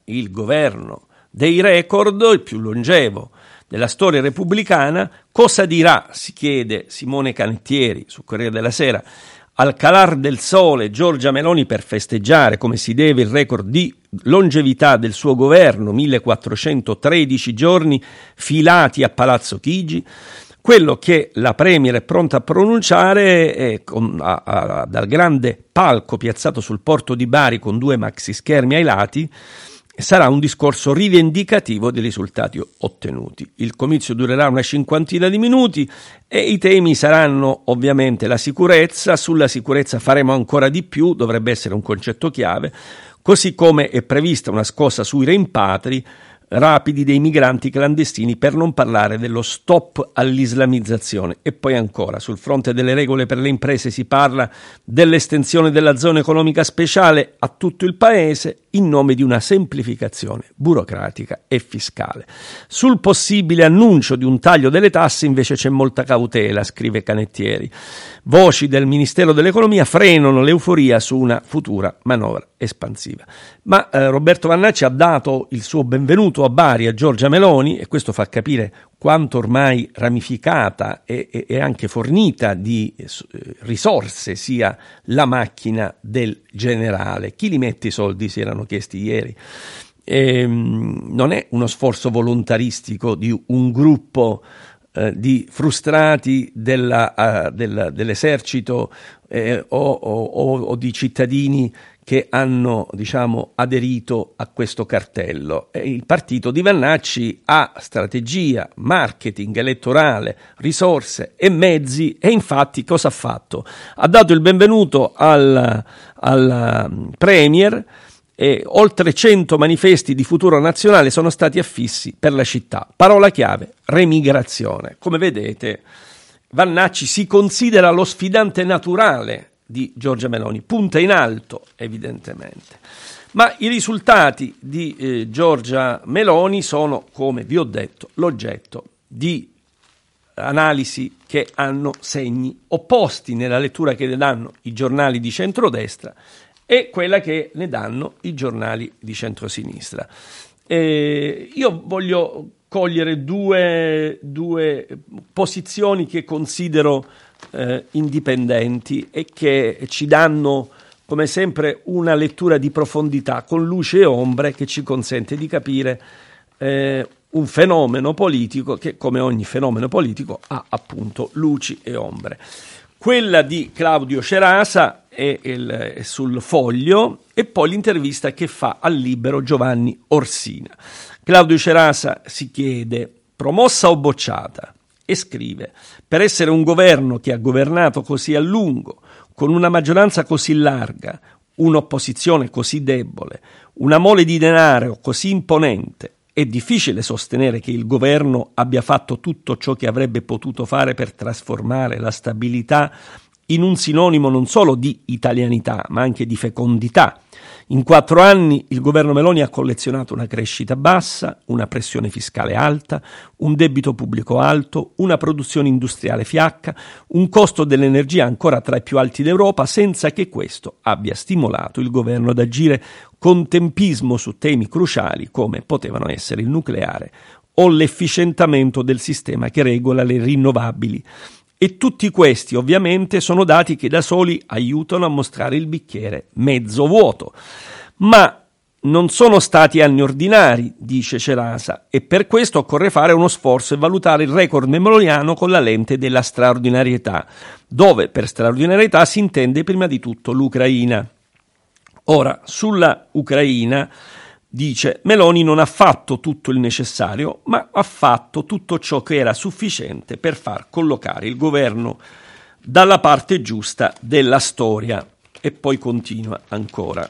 il governo dei record, il più longevo della storia repubblicana, cosa dirà, si chiede Simone Canettieri su Corriere della Sera, al calar del sole Giorgia Meloni per festeggiare come si deve il record di longevità del suo governo, 1413 giorni filati a Palazzo Chigi. Quello che la Premier è pronta a pronunciare dal grande palco piazzato sul porto di Bari con 2 maxi schermi ai lati sarà un discorso rivendicativo dei risultati ottenuti. Il comizio durerà una cinquantina di minuti e i temi saranno ovviamente la sicurezza. Sulla sicurezza faremo ancora di più, dovrebbe essere un concetto chiave, così come è prevista una scossa sui rimpatri rapidi dei migranti clandestini, per non parlare dello stop all'islamizzazione. E poi ancora, sul fronte delle regole per le imprese si parla dell'estensione della zona economica speciale a tutto il paese in nome di una semplificazione burocratica e fiscale. Sul possibile annuncio di un taglio delle tasse invece c'è molta cautela, scrive Canettieri. Voci del Ministero dell'Economia frenano l'euforia su una futura manovra espansiva. Ma Roberto Vannacci ha dato il suo benvenuto a Bari a Giorgia Meloni, e questo fa capire quanto ormai ramificata e anche fornita di risorse sia la macchina del generale. Chi li mette i soldi, si erano chiesti ieri. Non è uno sforzo volontaristico di un gruppo di frustrati dell'esercito o di cittadini che hanno, aderito a questo cartello. Il partito di Vannacci ha strategia, marketing elettorale, risorse e mezzi, e infatti cosa ha fatto? Ha dato il benvenuto al Premier, e oltre 100 manifesti di Futuro Nazionale sono stati affissi per la città. Parola chiave: remigrazione. Come vedete, Vannacci si considera lo sfidante naturale di Giorgia Meloni, punta in alto evidentemente. Ma i risultati di Giorgia Meloni sono, come vi ho detto, l'oggetto di analisi che hanno segni opposti nella lettura che ne danno i giornali di centrodestra e quella che ne danno i giornali di centrosinistra. Io voglio cogliere due posizioni che considero indipendenti e che ci danno, come sempre, una lettura di profondità con luce e ombre che ci consente di capire un fenomeno politico che, come ogni fenomeno politico, ha appunto luci e ombre. Quella di Claudio Cerasa è sul Foglio, e poi l'intervista che fa al Libero Giovanni Orsina. Claudio Cerasa si chiede: promossa o bocciata? E scrive: per essere un governo che ha governato così a lungo, con una maggioranza così larga, un'opposizione così debole, una mole di denaro così imponente, è difficile sostenere che il governo abbia fatto tutto ciò che avrebbe potuto fare per trasformare la stabilità in un sinonimo non solo di italianità, ma anche di fecondità. In 4 anni il governo Meloni ha collezionato una crescita bassa, una pressione fiscale alta, un debito pubblico alto, una produzione industriale fiacca, un costo dell'energia ancora tra i più alti d'Europa, senza che questo abbia stimolato il governo ad agire con tempismo su temi cruciali come potevano essere il nucleare o l'efficientamento del sistema che regola le rinnovabili. E tutti questi ovviamente sono dati che da soli aiutano a mostrare il bicchiere mezzo vuoto. Ma non sono stati anni ordinari, dice Cerasa, e per questo occorre fare uno sforzo e valutare il record meloniano con la lente della straordinarietà, dove per straordinarietà si intende prima di tutto l'Ucraina. Ora, sulla Ucraina, dice, Meloni non ha fatto tutto il necessario, ma ha fatto tutto ciò che era sufficiente per far collocare il governo dalla parte giusta della storia. E poi continua ancora.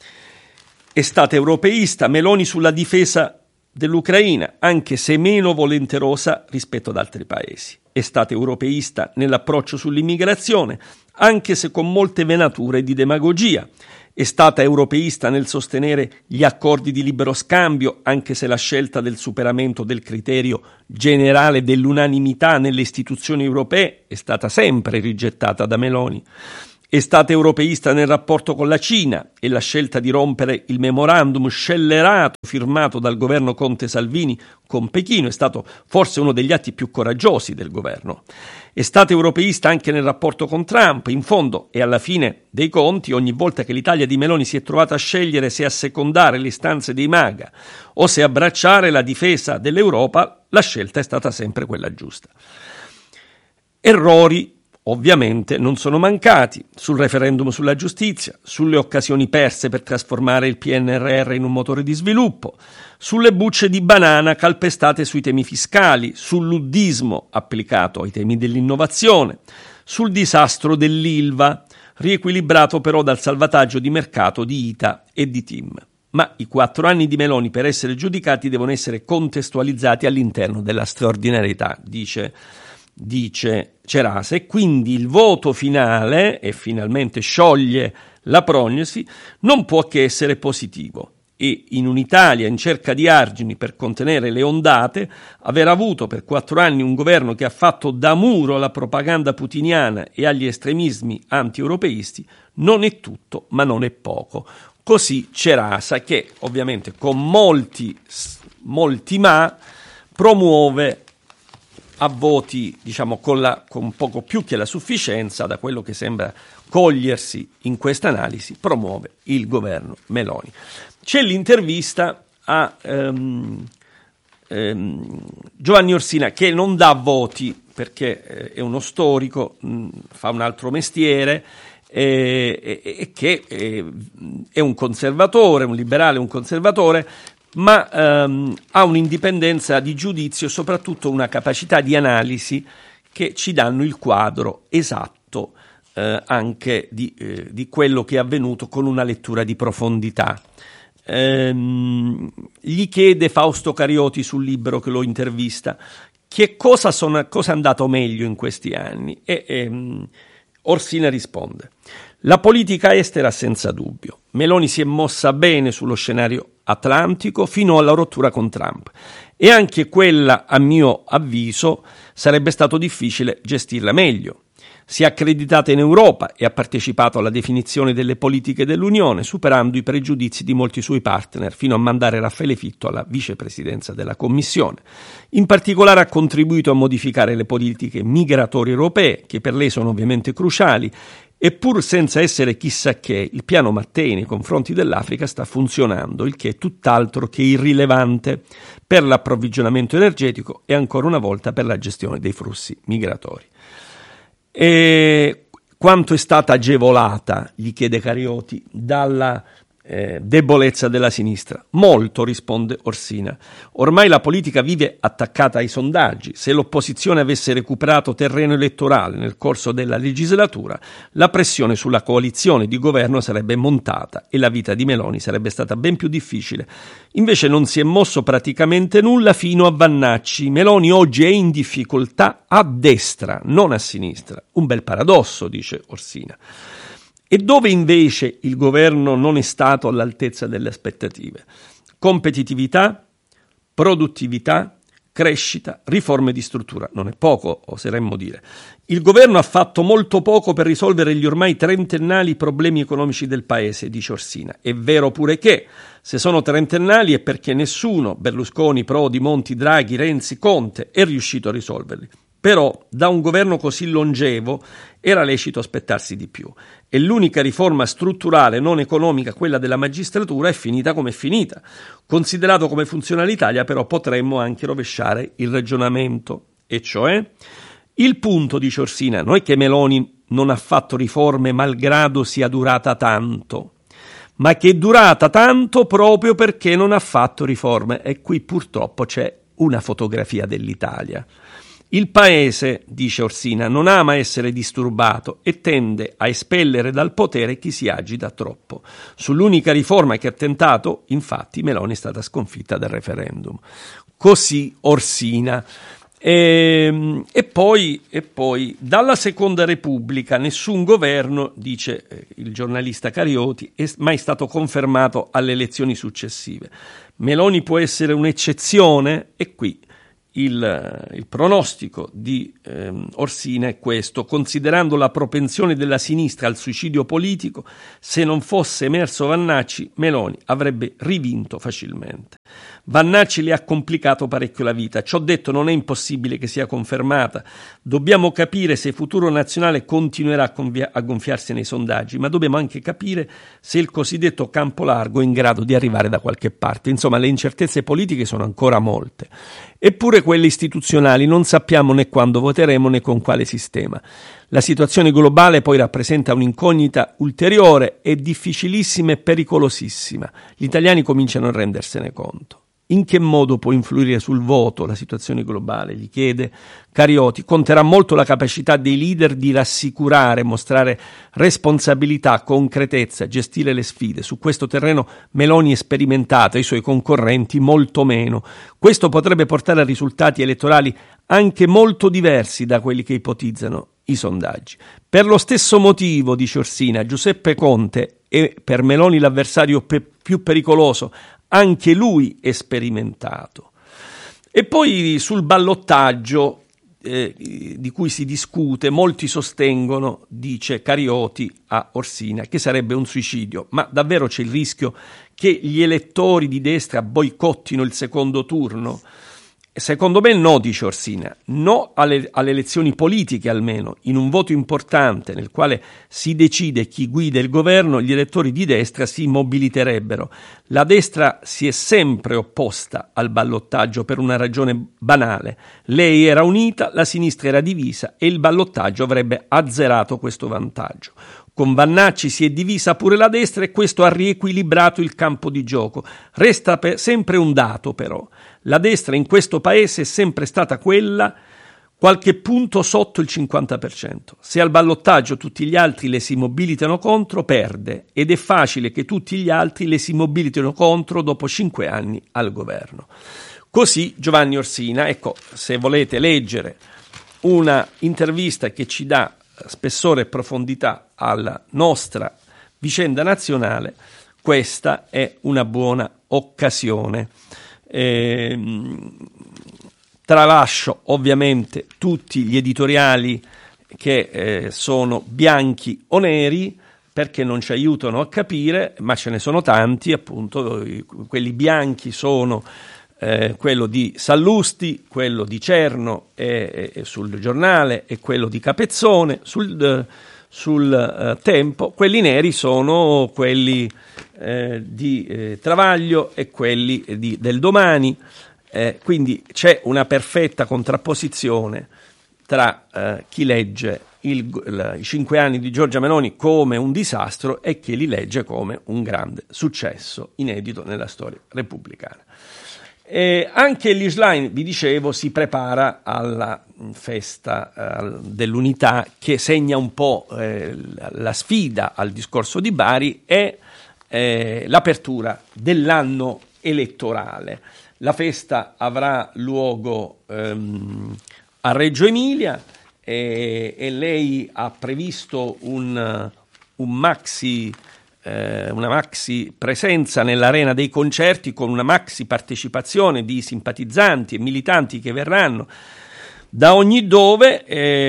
È stata europeista Meloni sulla difesa dell'Ucraina, anche se meno volenterosa rispetto ad altri paesi. È stata europeista nell'approccio sull'immigrazione, anche se con molte venature di demagogia. È stata europeista nel sostenere gli accordi di libero scambio, anche se la scelta del superamento del criterio generale dell'unanimità nelle istituzioni europee è stata sempre rigettata da Meloni. È stata europeista nel rapporto con la Cina e la scelta di rompere il memorandum scellerato firmato dal governo Conte-Salvini con Pechino è stato forse uno degli atti più coraggiosi del governo. È stata europeista anche nel rapporto con Trump. In fondo e alla fine dei conti, ogni volta che l'Italia di Meloni si è trovata a scegliere se assecondare le istanze dei MAGA o se abbracciare la difesa dell'Europa, la scelta è stata sempre quella giusta. Errori ovviamente non sono mancati sul referendum sulla giustizia, sulle occasioni perse per trasformare il PNRR in un motore di sviluppo, sulle bucce di banana calpestate sui temi fiscali, sul luddismo applicato ai temi dell'innovazione, sul disastro dell'Ilva, riequilibrato però dal salvataggio di mercato di ITA e di TIM. Ma i 4 anni di Meloni, per essere giudicati, devono essere contestualizzati all'interno della straordinarietà, dice Cerasa, e quindi il voto finale, e finalmente scioglie la prognosi, non può che essere positivo. E in un'Italia in cerca di argini per contenere le ondate, aver avuto per 4 anni un governo che ha fatto da muro alla propaganda putiniana e agli estremismi anti-europeisti non è tutto, ma non è poco. Così Cerasa, che ovviamente con molti ma promuove a voti, diciamo, con poco più che la sufficienza, da quello che sembra cogliersi in questa analisi, promuove il governo Meloni. C'è l'intervista a Giovanni Orsina, che non dà voti perché è uno storico, fa un altro mestiere e che è un conservatore, un liberale, un conservatore, ma ha un'indipendenza di giudizio e soprattutto una capacità di analisi che ci danno il quadro esatto anche di quello che è avvenuto, con una lettura di profondità. Gli chiede Fausto Carioti sul Libero, che lo intervista, che cosa è andato meglio in questi anni, e Orsina risponde: la politica estera senza dubbio. Meloni si è mossa bene sullo scenario atlantico fino alla rottura con Trump, e anche quella, a mio avviso, sarebbe stato difficile gestirla meglio. Si è accreditata in Europa e ha partecipato alla definizione delle politiche dell'Unione, superando i pregiudizi di molti suoi partner, fino a mandare Raffaele Fitto alla vicepresidenza della Commissione. In particolare ha contribuito a modificare le politiche migratorie europee, che per lei sono ovviamente cruciali, e pur senza essere chissà che, il piano Mattei nei confronti dell'Africa sta funzionando, il che è tutt'altro che irrilevante per l'approvvigionamento energetico e ancora una volta per la gestione dei flussi migratori. E quanto è stata agevolata, gli chiede Carioti, dalla debolezza della sinistra? Molto, risponde Orsina. Ormai la politica vive attaccata ai sondaggi. Se l'opposizione avesse recuperato terreno elettorale nel corso della legislatura, la pressione sulla coalizione di governo sarebbe montata e la vita di Meloni sarebbe stata ben più difficile. Invece non si è mosso praticamente nulla fino a Vannacci. Meloni oggi è in difficoltà a destra, non a sinistra. Un bel paradosso, dice Orsina. E dove invece il governo non è stato all'altezza delle aspettative? Competitività, produttività, crescita, riforme di struttura. Non è poco, oseremmo dire. Il governo ha fatto molto poco per risolvere gli ormai trentennali problemi economici del paese, dice Orsina. È vero pure che, se sono trentennali, è perché nessuno, Berlusconi, Prodi, Monti, Draghi, Renzi, Conte, è riuscito a risolverli. Però da un governo così longevo era lecito aspettarsi di più, e l'unica riforma strutturale non economica, quella della magistratura, è finita come è finita. Considerato come funziona l'Italia, però potremmo anche rovesciare il ragionamento, e cioè il punto, dice Orsina, non è che Meloni non ha fatto riforme malgrado sia durata tanto, ma che è durata tanto proprio perché non ha fatto riforme, e qui purtroppo c'è una fotografia dell'Italia. Il paese, dice Orsina, non ama essere disturbato e tende a espellere dal potere chi si agita troppo. Sull'unica riforma che ha tentato, infatti, Meloni è stata sconfitta dal referendum. Così Orsina. E poi dalla Seconda Repubblica nessun governo, dice il giornalista Carioti, è mai stato confermato alle elezioni successive. Meloni può essere un'eccezione, e qui il pronostico di Orsina è questo: considerando la propensione della sinistra al suicidio politico, se non fosse emerso Vannacci, Meloni avrebbe rivinto facilmente. Vannacci le ha complicato parecchio la vita. Ciò detto, non è impossibile che sia confermata. Dobbiamo capire se Futuro Nazionale continuerà a gonfiarsi nei sondaggi, ma dobbiamo anche capire se il cosiddetto campo largo è in grado di arrivare da qualche parte. Insomma, le incertezze politiche sono ancora molte. Eppure quelle istituzionali non sappiamo né quando voteremo né con quale sistema. La situazione globale poi rappresenta un'incognita ulteriore e difficilissima e pericolosissima. Gli italiani cominciano a rendersene conto. In che modo può influire sul voto la situazione globale? Gli chiede Carioti. Conterà molto la capacità dei leader di rassicurare, mostrare responsabilità, concretezza, gestire le sfide. Su questo terreno Meloni è sperimentata, i suoi concorrenti molto meno. Questo potrebbe portare a risultati elettorali anche molto diversi da quelli che ipotizzano i sondaggi. Per lo stesso motivo, dice Orsina, Giuseppe Conte è per Meloni l'avversario più pericoloso. Anche lui è sperimentato. E poi sul ballottaggio di cui si discute, molti sostengono, dice Carioti a Orsina, che sarebbe un suicidio. Ma davvero c'è il rischio che gli elettori di destra boicottino il secondo turno? Secondo me no, dice Orsina, no alle elezioni politiche almeno. In un voto importante nel quale si decide chi guida il governo, gli elettori di destra si mobiliterebbero. La destra si è sempre opposta al ballottaggio per una ragione banale. Lei era unita, la sinistra era divisa e il ballottaggio avrebbe azzerato questo vantaggio. Con Vannacci si è divisa pure la destra e questo ha riequilibrato il campo di gioco. Resta sempre un dato però. La destra in questo paese è sempre stata quella qualche punto sotto il 50%. Se al ballottaggio tutti gli altri le si mobilitano contro, perde ed è facile che tutti gli altri le si mobilitino contro dopo 5 anni al governo. Così Giovanni Orsina. Ecco, se volete leggere una intervista che ci dà spessore e profondità alla nostra vicenda nazionale, questa è una buona occasione. Tralascio ovviamente tutti gli editoriali che sono bianchi o neri perché non ci aiutano a capire, ma ce ne sono tanti, appunto. Quelli bianchi sono quello di Sallusti, quello di Cerno sul Giornale e quello di Capezzone sul Tempo. Quelli neri sono quelli di Travaglio e quelli del Domani. Quindi c'è una perfetta contrapposizione tra chi legge i 5 anni di Giorgia Meloni come un disastro e chi li legge come un grande successo inedito nella storia repubblicana. Anche Elly Schlein, vi dicevo, si prepara alla festa dell'unità che segna un po' la sfida al discorso di Bari e l'apertura dell'anno elettorale. La festa avrà luogo a Reggio Emilia e lei ha previsto una maxi presenza nell'arena dei concerti con una maxi partecipazione di simpatizzanti e militanti che verranno da ogni dove.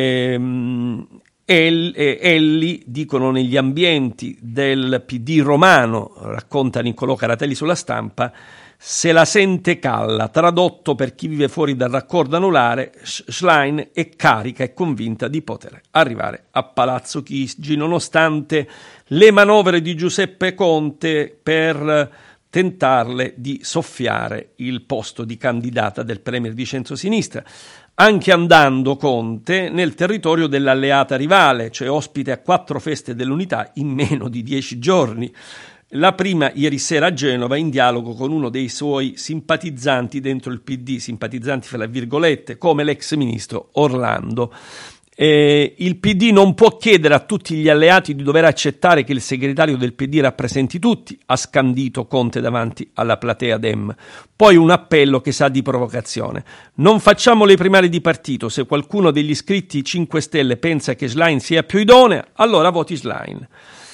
Elly, dicono negli ambienti del PD romano, racconta Niccolò Caratelli sulla Stampa, se la sente calla. Tradotto per chi vive fuori dal raccordo anulare, Schlein è carica e convinta di poter arrivare a Palazzo Chigi, nonostante le manovre di Giuseppe Conte per tentarle di soffiare il posto di candidata del premier di centrosinistra. Anche andando Conte nel territorio dell'alleata rivale, cioè ospite a 4 feste dell'unità in meno di 10 giorni. La prima ieri sera a Genova, in dialogo con uno dei suoi simpatizzanti dentro il PD, simpatizzanti fra virgolette, come l'ex ministro Orlando. Il PD non può chiedere a tutti gli alleati di dover accettare che il segretario del PD rappresenti tutti, ha scandito Conte davanti alla platea Dem. Poi un appello che sa di provocazione. Non facciamo le primarie di partito, se qualcuno degli iscritti 5 Stelle pensa che Schlein sia più idonea, allora voti Schlein.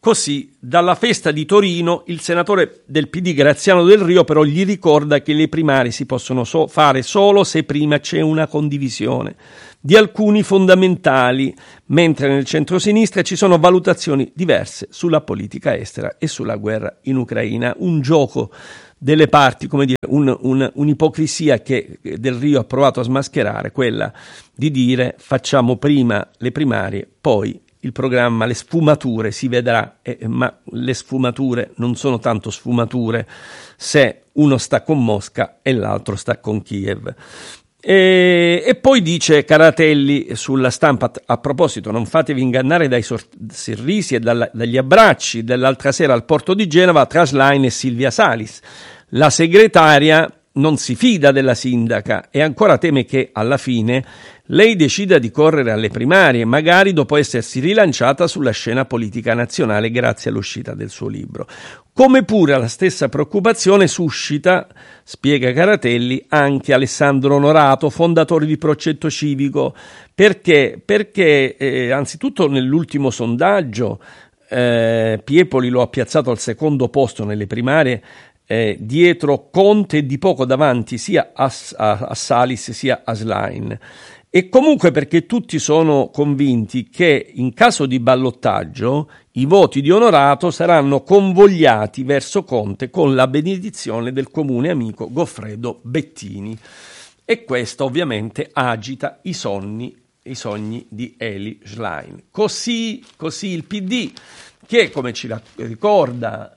Così, dalla festa di Torino, il senatore del PD Graziano Del Rio però gli ricorda che le primarie si possono fare solo se prima c'è una condivisione di alcuni fondamentali, mentre nel centrosinistra ci sono valutazioni diverse sulla politica estera e sulla guerra in Ucraina. Un gioco delle parti, come dire, un'ipocrisia che Del Rio ha provato a smascherare, quella di dire facciamo prima le primarie, poi il programma, le sfumature si vedrà, ma le sfumature non sono tanto sfumature se uno sta con Mosca e l'altro sta con Kiev. E poi dice Caratelli sulla Stampa, a proposito, non fatevi ingannare dai sorrisi e dagli abbracci dell'altra sera al porto di Genova tra Schlein e Silvia Salis. La segretaria non si fida della sindaca e ancora teme che alla fine lei decida di correre alle primarie, magari dopo essersi rilanciata sulla scena politica nazionale grazie all'uscita del suo libro. Come pure la stessa preoccupazione suscita, spiega Caratelli, anche Alessandro Onorato, fondatore di Progetto Civico, perché anzitutto nell'ultimo sondaggio Piepoli lo ha piazzato al secondo posto nelle primarie, dietro Conte e di poco davanti sia a Salis sia a Schlein. E comunque perché tutti sono convinti che in caso di ballottaggio i voti di Onorato saranno convogliati verso Conte con la benedizione del comune amico Goffredo Bettini. E questo ovviamente agita i sogni di Eli Schlein. Così il PD, che come ci ricorda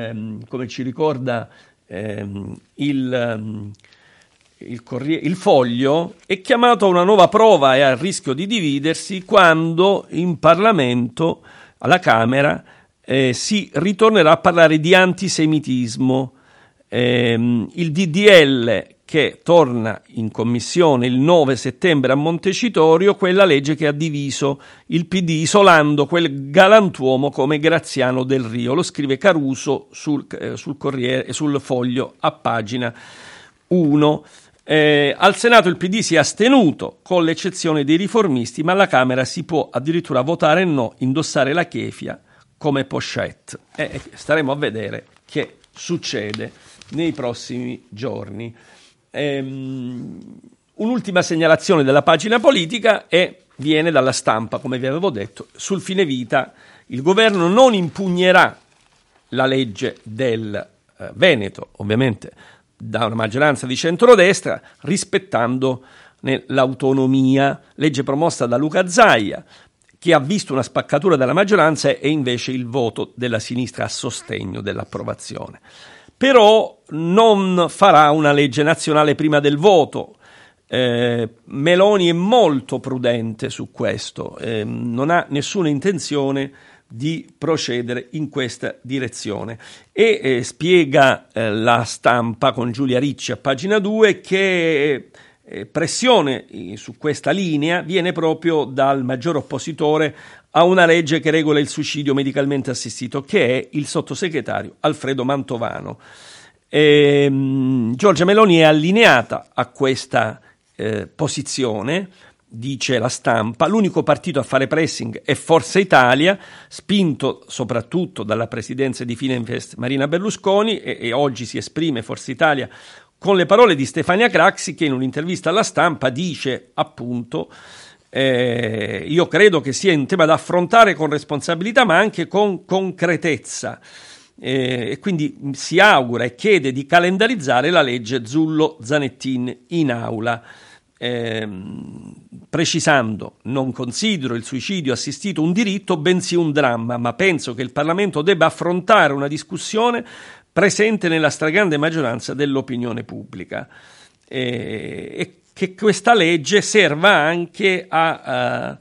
il Foglio, è chiamato a una nuova prova e a rischio di dividersi quando in Parlamento, alla Camera, si ritornerà a parlare di antisemitismo. Il DDL che torna in commissione il 9 settembre a Montecitorio, quella legge che ha diviso il PD isolando quel galantuomo come Graziano Del Rio. Lo scrive Caruso sul Corriere, sul Foglio a pagina 1. Al Senato il PD si è astenuto con l'eccezione dei riformisti, ma alla Camera si può addirittura votare no, indossare la kefia come pochette. Staremo a vedere che succede nei prossimi giorni. Un'ultima segnalazione della pagina politica viene dalla Stampa, come vi avevo detto. Sul fine vita il governo non impugnerà la legge del Veneto, ovviamente da una maggioranza di centrodestra, rispettando l'autonomia, legge promossa da Luca Zaia, che ha visto una spaccatura della maggioranza e invece il voto della sinistra a sostegno dell'approvazione. Però non farà una legge nazionale prima del voto. Meloni è molto prudente su questo, non ha nessuna intenzione di procedere in questa direzione e spiega la Stampa con Giulia Ricci a pagina 2 che pressione su questa linea viene proprio dal maggior oppositore a una legge che regola il suicidio medicalmente assistito, che è il sottosegretario Alfredo Mantovano. Giorgia Meloni è allineata a questa posizione, dice la Stampa. L'unico partito a fare pressing è Forza Italia, spinto soprattutto dalla presidenza di Fininvest Marina Berlusconi, e oggi si esprime Forza Italia con le parole di Stefania Craxi, che in un'intervista alla Stampa dice appunto io credo che sia un tema da affrontare con responsabilità ma anche con concretezza, e quindi si augura e chiede di calendarizzare la legge Zullo-Zanettin in aula, precisando: non considero il suicidio assistito un diritto bensì un dramma, ma penso che il Parlamento debba affrontare una discussione presente nella stragrande maggioranza dell'opinione pubblica, e che questa legge serva anche a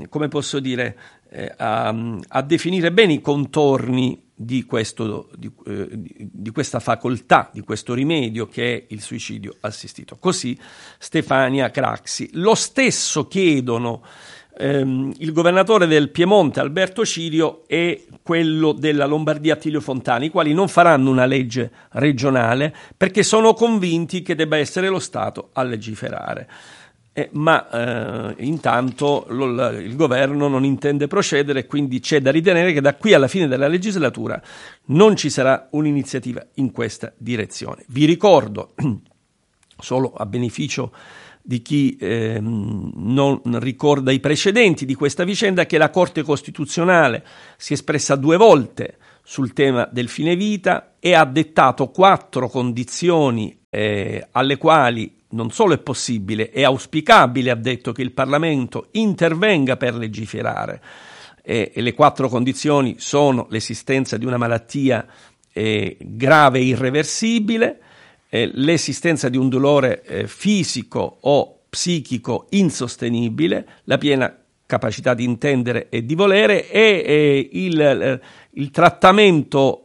definire bene i contorni di questa facoltà, di questo rimedio che è il suicidio assistito. Così Stefania Craxi. Lo stesso chiedono il governatore del Piemonte Alberto Cirio e quello della Lombardia Attilio Fontana, i quali non faranno una legge regionale perché sono convinti che debba essere lo Stato a legiferare. ma intanto il governo non intende procedere, quindi c'è da ritenere che da qui alla fine della legislatura non ci sarà un'iniziativa in questa direzione. Vi ricordo, solo a beneficio di chi non ricorda i precedenti di questa vicenda, che la Corte Costituzionale si è espressa 2 volte sul tema del fine vita e ha dettato 4 condizioni alle quali non solo è possibile, è auspicabile, ha detto, che il Parlamento intervenga per legiferare. E le 4 condizioni sono l'esistenza di una malattia grave e irreversibile, l'esistenza di un dolore fisico o psichico insostenibile, la piena capacità di intendere e di volere e il trattamento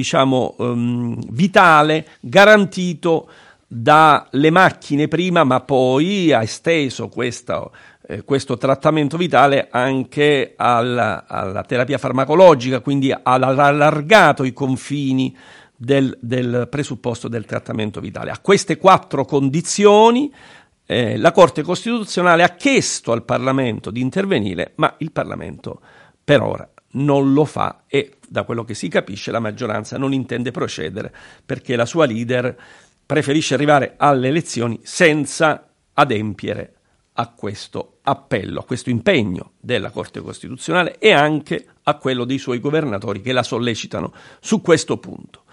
vitale garantito dalle macchine prima, ma poi ha esteso questo trattamento vitale anche alla terapia farmacologica, quindi ha allargato i confini del presupposto del trattamento vitale. A queste 4 condizioni la Corte Costituzionale ha chiesto al Parlamento di intervenire, ma il Parlamento per ora non lo fa e, da quello che si capisce, la maggioranza non intende procedere perché la sua leader preferisce arrivare alle elezioni senza adempiere a questo appello, a questo impegno della Corte Costituzionale e anche a quello dei suoi governatori che la sollecitano su questo punto.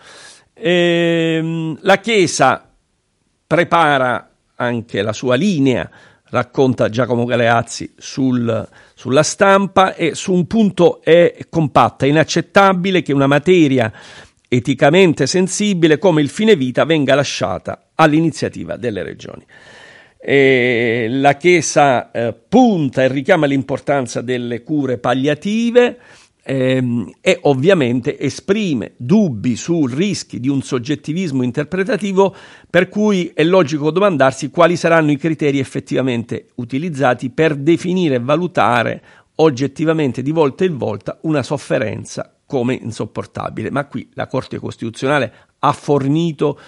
La Chiesa prepara anche la sua linea, racconta Giacomo Galeazzi sulla Stampa, e su un punto è compatta: è inaccettabile che una materia eticamente sensibile come il fine vita venga lasciata all'iniziativa delle regioni. La Chiesa punta e richiama l'importanza delle cure palliative e ovviamente esprime dubbi su rischi di un soggettivismo interpretativo, per cui è logico domandarsi quali saranno i criteri effettivamente utilizzati per definire e valutare oggettivamente di volta in volta una sofferenza come insopportabile. Ma qui la Corte Costituzionale ha fornito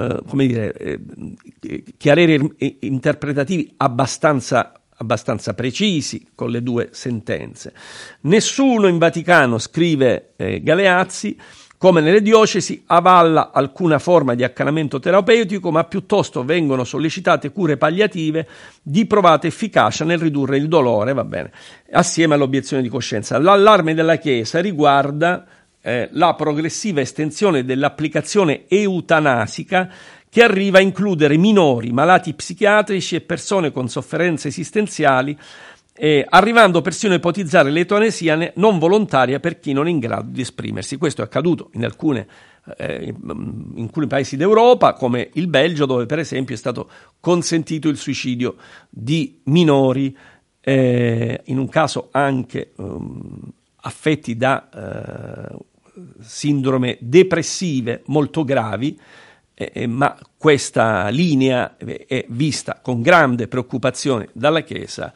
chiareri interpretativi abbastanza precisi con le 2 sentenze. Nessuno in Vaticano, scrive Galeazzi, come nelle diocesi, avalla alcuna forma di accanimento terapeutico, ma piuttosto vengono sollecitate cure palliative di provata efficacia nel ridurre il dolore, va bene, assieme all'obiezione di coscienza. L'allarme della Chiesa riguarda la progressiva estensione dell'applicazione eutanasica, che arriva a includere minori, malati psichiatrici e persone con sofferenze esistenziali, arrivando persino a ipotizzare l'eutanasia non volontaria per chi non è in grado di esprimersi. Questo è accaduto in alcuni paesi d'Europa, come il Belgio, dove per esempio è stato consentito il suicidio di minori, in un caso anche affetti da sindrome depressive molto gravi, ma questa linea è vista con grande preoccupazione dalla Chiesa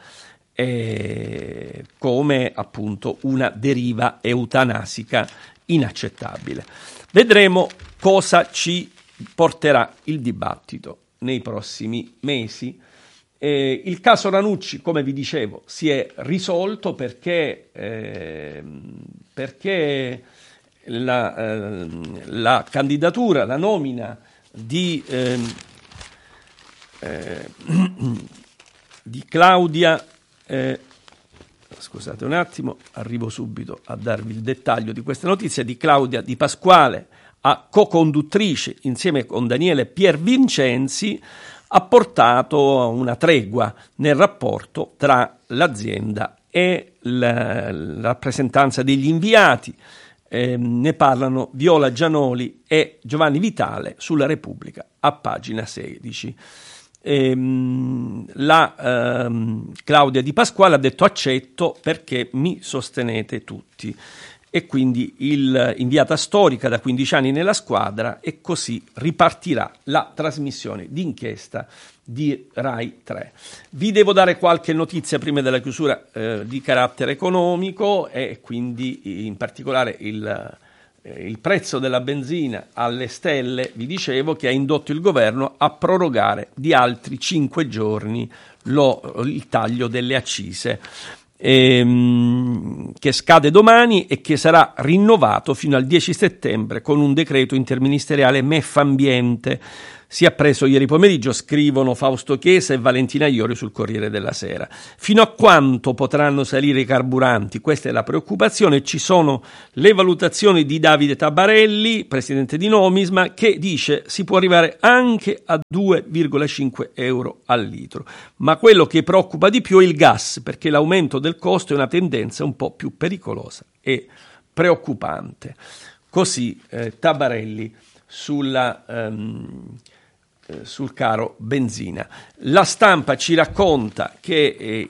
come appunto una deriva eutanasica inaccettabile. Vedremo cosa ci porterà il dibattito nei prossimi mesi. Il caso Ranucci, come vi dicevo, si è risolto perché la candidatura, la nomina di Claudia, scusate un attimo, arrivo subito a darvi il dettaglio di questa notizia, di Claudia Di Pasquale a co-conduttrice insieme con Daniele Piervincenzi, ha portato a una tregua nel rapporto tra l'azienda e la rappresentanza degli inviati. Ne parlano Viola Gianoli e Giovanni Vitale sulla Repubblica a pagina 16. Claudia Di Pasquale ha detto: accetto perché mi sostenete tutti, e quindi inviata storica da 15 anni nella squadra, e così ripartirà la trasmissione d'inchiesta di Rai 3. Vi devo dare qualche notizia prima della chiusura di carattere economico, e quindi in particolare il prezzo della benzina alle stelle, vi dicevo, che ha indotto il governo a prorogare di altri 5 giorni il taglio delle accise, che scade domani e che sarà rinnovato fino al 10 settembre con un decreto interministeriale MEF Ambiente. Si è appreso ieri pomeriggio, scrivono Fausto Chiesa e Valentina Iorio sul Corriere della Sera. Fino a quanto potranno salire i carburanti? Questa è la preoccupazione. Ci sono le valutazioni di Davide Tabarelli, presidente di Nomisma, che dice si può arrivare anche a 2,5 euro al litro. Ma quello che preoccupa di più è il gas, perché l'aumento del costo è una tendenza un po' più pericolosa e preoccupante. Così Tabarelli sul caro benzina. La Stampa ci racconta che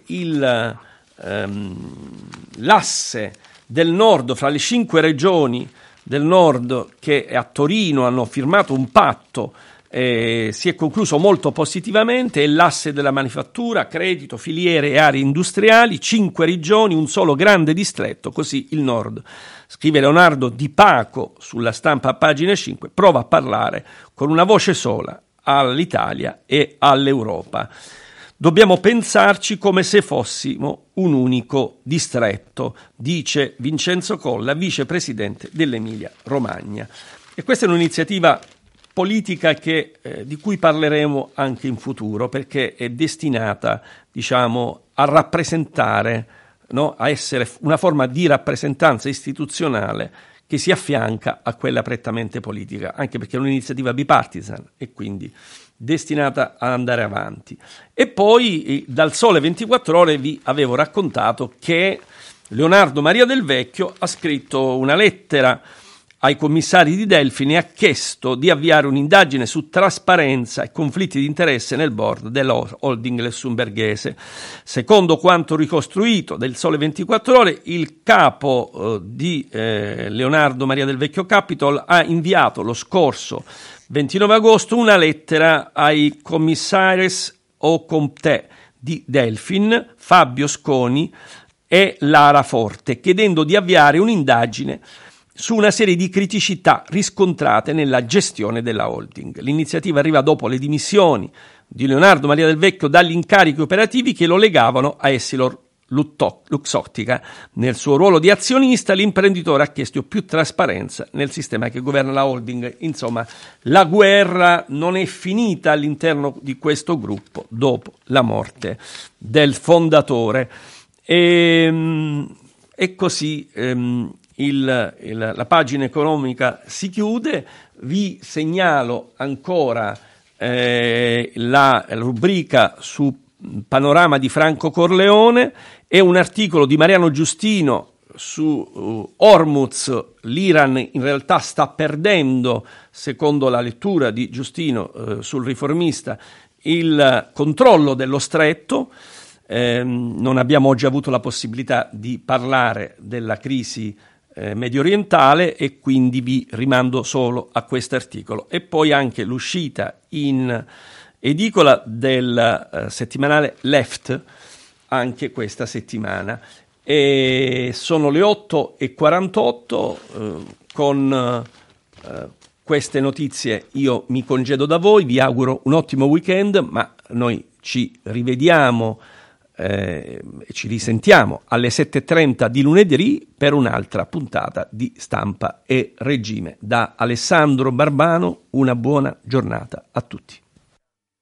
l'asse del nord, fra le 5 regioni del nord che a Torino hanno firmato un patto, si è concluso molto positivamente. È l'asse della manifattura, credito, filiere e aree industriali, 5 regioni, un solo grande distretto, così il nord. Scrive Leonardo Di Paco sulla Stampa a pagina 5, prova a parlare con una voce sola all'Italia e all'Europa. Dobbiamo pensarci come se fossimo un unico distretto, dice Vincenzo Colla, vicepresidente dell'Emilia Romagna. E questa è un'iniziativa politica di cui parleremo anche in futuro, perché è destinata, a rappresentare, a essere una forma di rappresentanza istituzionale che si affianca a quella prettamente politica, anche perché è un'iniziativa bipartisan e quindi destinata ad andare avanti. E poi dal Sole 24 Ore vi avevo raccontato che Leonardo Maria Del Vecchio ha scritto una lettera ai commissari di Delfin e ha chiesto di avviare un'indagine su trasparenza e conflitti di interesse nel board della holding lussemburghese. Secondo quanto ricostruito del Sole 24 Ore, il capo di Leonardo Maria Del Vecchio Capital ha inviato lo scorso 29 agosto una lettera ai commissaires au compte di Delfin, Fabio Sconi e Lara Forte, chiedendo di avviare un'indagine su una serie di criticità riscontrate nella gestione della holding. L'iniziativa arriva dopo le dimissioni di Leonardo Maria Del Vecchio dagli incarichi operativi che lo legavano a Essilor Luxottica. Nel suo ruolo di azionista, l'imprenditore ha chiesto più trasparenza nel sistema che governa la holding. Insomma, la guerra non è finita all'interno di questo gruppo dopo la morte del fondatore. E così la pagina economica si chiude. Vi segnalo ancora la rubrica su Panorama di Franco Corleone e un articolo di Mariano Giustino su Hormuz. L'Iran in realtà sta perdendo, secondo la lettura di Giustino sul Riformista, il controllo dello stretto. Non abbiamo oggi avuto la possibilità di parlare della crisi medio orientale e quindi vi rimando solo a questo articolo. E poi anche l'uscita in edicola del settimanale Left, anche questa settimana. E sono le 8:48, con queste notizie io mi congedo da voi, vi auguro un ottimo weekend, ma noi ci rivediamo ci risentiamo alle 7:30 di lunedì per un'altra puntata di Stampa e Regime. Da Alessandro Barbano una buona giornata a tutti.